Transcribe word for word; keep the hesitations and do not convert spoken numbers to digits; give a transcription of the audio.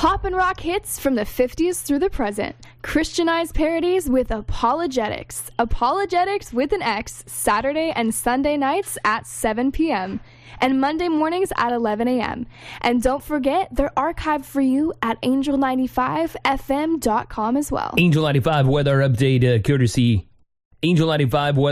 Pop and rock hits from the fifties through the present. Christianized parodies with Apologetics. Apologetics with an X, Saturday and Sunday nights at seven p.m. and Monday mornings at eleven a.m. And don't forget, they're archived for you at angel ninety-five f m dot com as well. Angel ninety-five weather update uh, courtesy Angel ninety-five weather.